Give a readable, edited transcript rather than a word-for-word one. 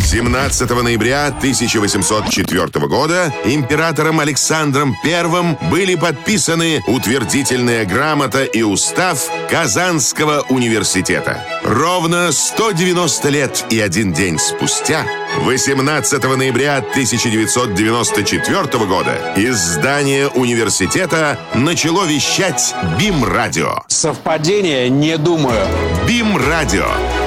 17 ноября 1804 года императором Александром I были подписаны утвердительная грамота и устав Казанского университета. Ровно 190 лет и 1 день спустя, 18 ноября 1994 года, из здания университета начало вещать БИМ-радио. Совпадение? Не думаю. БИМ-радио.